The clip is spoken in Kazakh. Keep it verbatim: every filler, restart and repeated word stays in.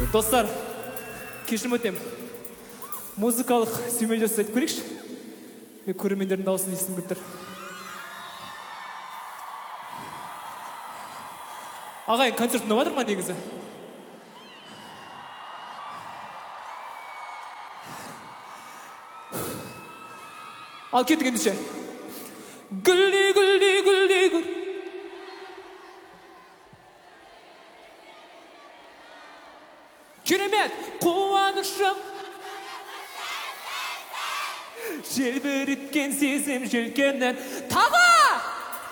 Достар, кешірім өтем. Музыкалық сүймелі жасайды көрейікші. Мен көрермендердің дауысын естім көптір. Ағайын, концерт ұнап жатыр ма негізі? Ал кеттік ендеше. Гүлді, гүлді, гүлді, гүл. Керемет, қуанышым. Желбіріккен сезім желкеннен тағы